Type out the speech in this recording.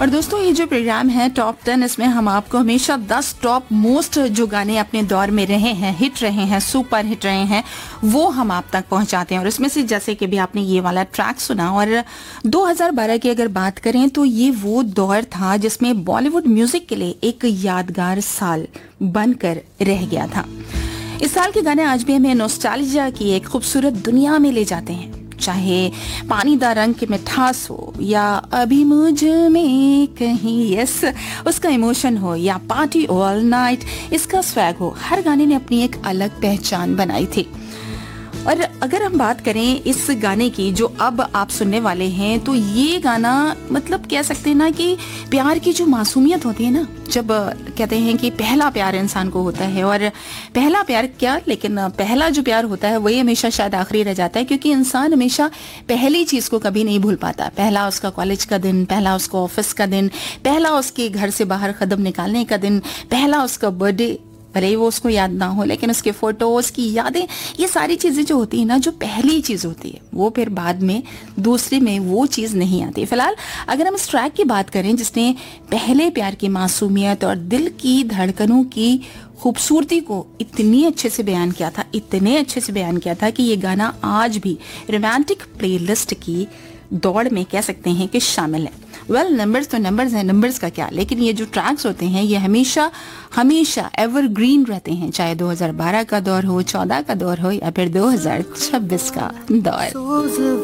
और दोस्तों ये जो प्रोग्राम है टॉप 10, इसमें हम आपको हमेशा 10 टॉप मोस्ट जो गाने अपने दौर में रहे हैं, हिट रहे हैं, सुपर हिट रहे हैं, वो हम आप तक पहुंचाते हैं। और इसमें से जैसे कि भी आपने ये वाला ट्रैक सुना, और 2012 की अगर बात करें तो ये वो दौर था जिसमें बॉलीवुड म्यूजिक के लिए एक यादगार साल बनकर रह गया था। इस साल के गाने आज भी हमें नॉस्टैल्जिया की एक खूबसूरत दुनिया में ले जाते हैं, चाहे पानीदा रंग की मिठास हो या अभी मुझ में कहीं यस उसका इमोशन हो या पार्टी ऑल नाइट इसका स्वैग हो, हर गाने ने अपनी एक अलग पहचान बनाई थी। और अगर हम बात करें इस गाने की जो अब आप सुनने वाले हैं, तो ये गाना मतलब कह सकते हैं ना कि प्यार की जो मासूमियत होती है ना, जब कहते हैं कि पहला प्यार इंसान को होता है, और पहला प्यार क्या, लेकिन पहला जो प्यार होता है वही हमेशा शायद आखिरी रह जाता है, क्योंकि इंसान हमेशा पहली चीज को कभी नहीं भूल पाता। पहला उसका कॉलेज का दिन, पहला उसका ऑफिस का दिन, पहला उसके घर से बाहर कदम निकालने का दिन, पहला उसका बर्थडे, भले वो उसको याद ना हो लेकिन उसके फोटोज की यादें, ये सारी चीजें जो होती है ना, जो पहली चीज होती है वो फिर बाद में दूसरे में वो चीज नहीं आती। फिलहाल अगर हम इस ट्रैक की बात करें जिसने पहले प्यार की मासूमियत और दिल की धड़कनों की खूबसूरती को इतनी अच्छे से बयान किया था, इतने अच्छे से बयान किया था कि ये गाना आज भी रोमांटिक प्लेलिस्ट की दौड़ में कह सकते हैं कि शामिल है। नंबर्स तो नंबर्स हैं, नंबर्स का क्या, लेकिन ये जो ट्रैक्स होते हैं ये हमेशा हमेशा एवरग्रीन रहते हैं, चाहे 2012 का दौर हो, 14 का दौर हो या फिर 2026 का दौर।